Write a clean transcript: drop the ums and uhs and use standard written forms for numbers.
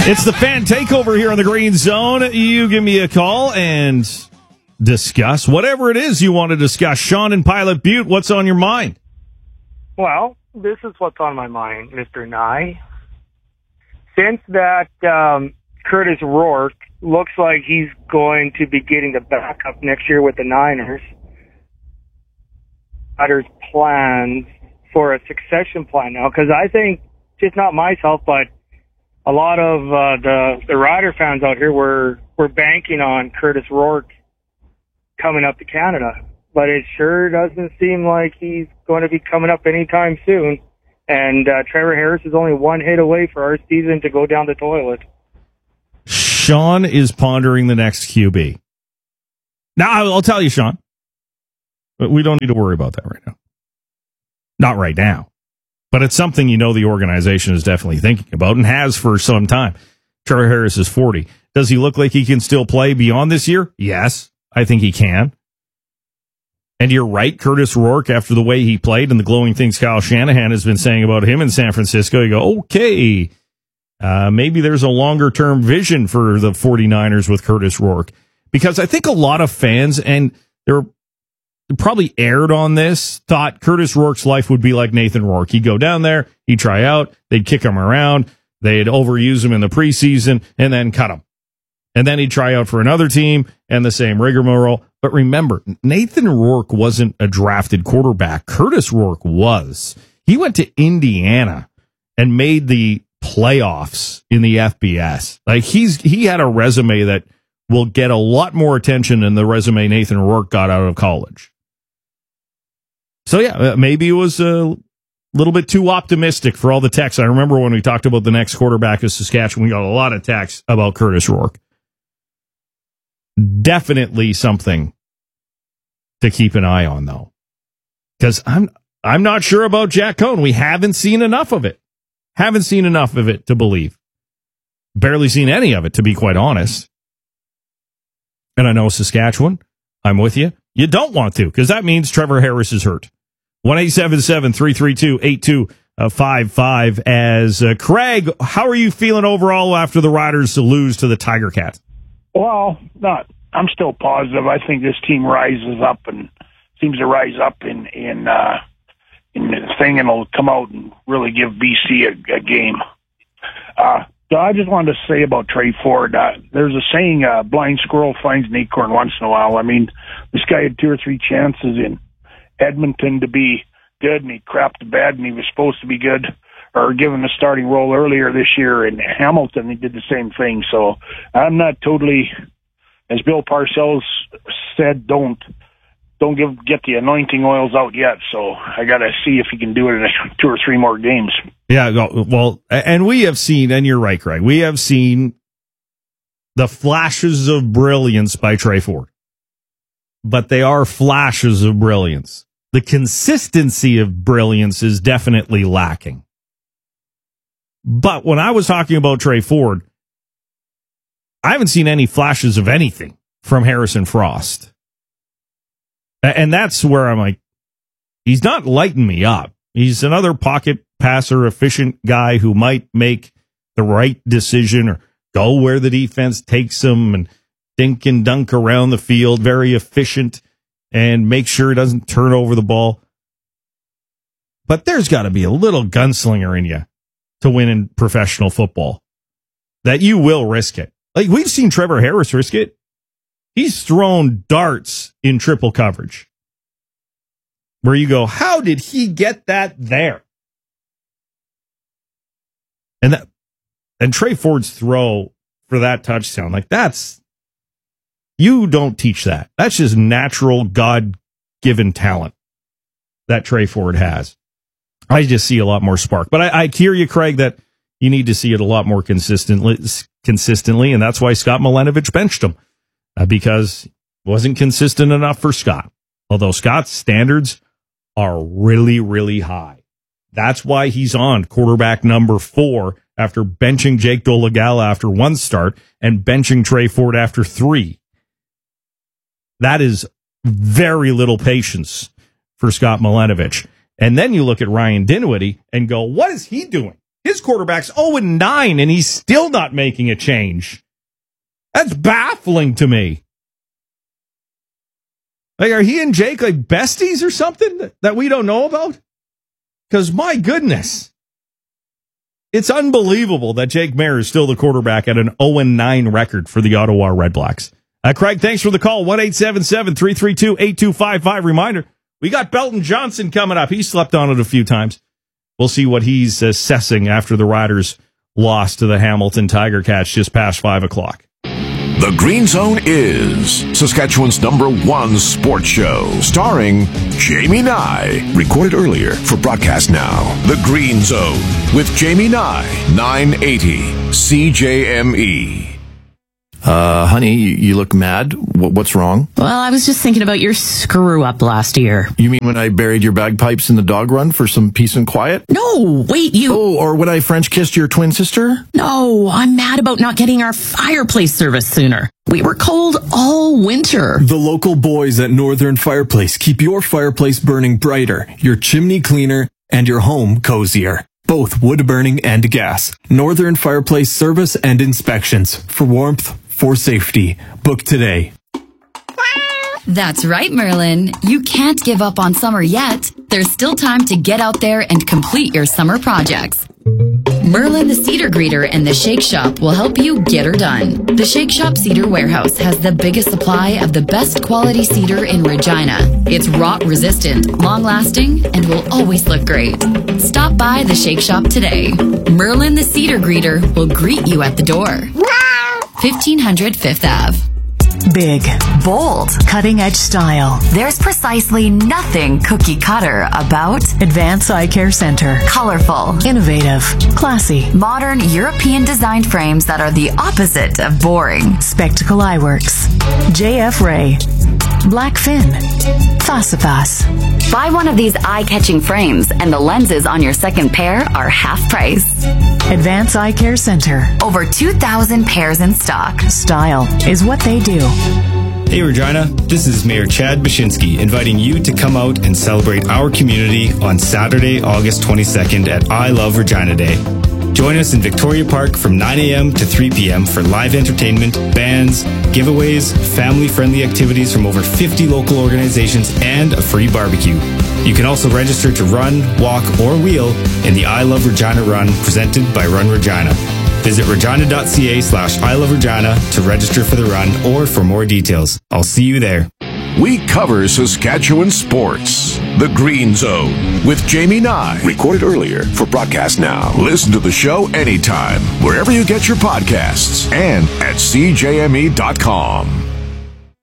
It's the Fan Takeover here on the Green Zone. You give me a call and discuss whatever it is you want to discuss. Sean in Pilot Butte, what's on your mind? Well, this is what's on my mind, Mr. Nye. Since that Curtis Rourke looks like he's going to be getting the backup next year with the Niners, Riders plans for a succession plan now, because I think, just not myself, but a lot of the Rider fans out here were banking on Curtis Rourke coming up to Canada. But it sure doesn't seem like he's going to be coming up anytime soon. And Trevor Harris is only one hit away for our season to go down the toilet. Sean is pondering the next QB. Now, I'll tell you, Sean, but we don't need to worry about that right now. Not right now. But it's something you know the organization is definitely thinking about and has for some time. Trevor Harris is 40. Does he look like he can still play beyond this year? Yes, I think he can. And you're right, Curtis Rourke, after the way he played and the glowing things Kyle Shanahan has been saying about him in San Francisco, you go, okay, maybe there's a longer-term vision for the 49ers with Curtis Rourke. Because I think a lot of fans, and they're probably aired on this, thought Curtis Rourke's life would be like Nathan Rourke. He'd go down there, he'd try out, they'd kick him around, they'd overuse him in the preseason, and then cut him. And then he'd try out for another team, and the same rigmarole. But remember, Nathan Rourke wasn't a drafted quarterback. Curtis Rourke was. He went to Indiana and made the playoffs in the FBS. Like, he had a resume that will get a lot more attention than the resume Nathan Rourke got out of college. So, yeah, maybe it was a little bit too optimistic for all the texts. I remember when we talked about the next quarterback of Saskatchewan, we got a lot of texts about Curtis Rourke. Definitely something to keep an eye on, though. Because I'm not sure about Jack Cohn. We haven't seen enough of it. Haven't seen enough of it to believe. Barely seen any of it, to be quite honest. And I know Saskatchewan, I'm with you. You don't want to, because that means Trevor Harris is hurt. 1-877-332-8255. As Craig, how are you feeling overall after the Riders lose to the Tiger Cats? Well, I'm still positive. I think this team rises up and seems to rise up in the thing, and will come out and really give BC a game. I just wanted to say about Trey Ford. There's a saying, blind squirrel finds an acorn once in a while. I mean, this guy had 2 or 3 chances in Edmonton to be good, and he crapped the bed, and he was supposed to be good, or given a starting role earlier this year in Hamilton. He did the same thing. So I'm not totally, as Bill Parcells said, don't get the anointing oils out yet. So I got to see if he can do it in 2 or 3 more games. Yeah, well, and we have seen, and you're right, Craig, we have seen the flashes of brilliance by Trey Ford. But they are flashes of brilliance. The consistency of brilliance is definitely lacking. But when I was talking about Trey Ford, I haven't seen any flashes of anything from Harrison Frost. And that's where I'm like, he's not lighting me up. He's another pocket passer, efficient guy who might make the right decision or go where the defense takes him and dink and dunk around the field, very efficient, and make sure he doesn't turn over the ball. But there's got to be a little gunslinger in you to win in professional football, that you will risk it. Like, we've seen Trevor Harris risk it. He's thrown darts in triple coverage where you go, how did he get that there? And Trey Ford's throw for that touchdown, like, you don't teach that. That's just natural, God-given talent that Trey Ford has. I just see a lot more spark. But I hear you, Craig, that you need to see it a lot more consistently, and that's why Scott Milenovich benched him, because it wasn't consistent enough for Scott. Although Scott's standards are really, really high. That's why he's on quarterback number 4 after benching Jake Dolegala after 1 start and benching Trey Ford after 3. That is very little patience for Scott Milenovich. And then you look at Ryan Dinwiddie and go, what is he doing? His quarterback's 0-9, and he's still not making a change. That's baffling to me. Like, are he and Jake like besties or something that we don't know about? Because, my goodness, it's unbelievable that Jake Maier is still the quarterback at an 0-9 record for the Ottawa Redblacks. Craig, thanks for the call. 1-877-332-8255. Reminder, we got Belton Johnson coming up. He slept on it a few times. We'll see what he's assessing after the Riders lost to the Hamilton Tiger Cats just past 5 o'clock. The Green Zone is Saskatchewan's #1 sports show, starring Jamie Nye. Recorded earlier for broadcast now. The Green Zone with Jamie Nye, 980 CJME. Honey, you look mad. What's wrong? Well, I was just thinking about your screw-up last year. You mean when I buried your bagpipes in the dog run for some peace and quiet? No, wait, you... Oh, or when I French kissed your twin sister? No, I'm mad about not getting our fireplace service sooner. We were cold all winter. The local boys at Northern Fireplace keep your fireplace burning brighter, your chimney cleaner, and your home cozier. Both wood burning and gas. Northern Fireplace service and inspections. For warmth, for safety. Book today. That's right, Merlin. You can't give up on summer yet. There's still time to get out there and complete your summer projects. Merlin the Cedar Greeter and the Shake Shop will help you get her done. The Shake Shop Cedar Warehouse has the biggest supply of the best quality cedar in Regina. It's rot resistant, long lasting, and will always look great. Stop by the Shake Shop today. Merlin the Cedar Greeter will greet you at the door. 1500 Fifth Ave. Big, bold, cutting-edge style. There's precisely nothing cookie cutter about Advance Eye Care Center. colorful, Innovative, classy. modern European designed frames that are the opposite of boring. Spectacle Eyeworks. JF Ray. Blackfin. Facipas. Buy one of these eye-catching frames and the lenses on your second pair are half price. Advance Eye Care Center. Over 2,000 pairs in stock. Style is what they do. Hey Regina, this is Mayor Chad Bashinsky inviting you to come out and celebrate our community on Saturday, August 22nd at I Love Regina Day. Join us in Victoria Park from 9 a.m. to 3 p.m. for live entertainment, bands, giveaways, family-friendly activities from over 50 local organizations, and a free barbecue. You can also register to run, walk, or wheel in the I Love Regina Run presented by Run Regina. Visit regina.ca/I Love Regina to register for the run or for more details. I'll see you there. We cover Saskatchewan sports. The Green Zone with Jamie Nye. Recorded earlier for broadcast now. Listen to the show anytime, wherever you get your podcasts, and at CJME.com.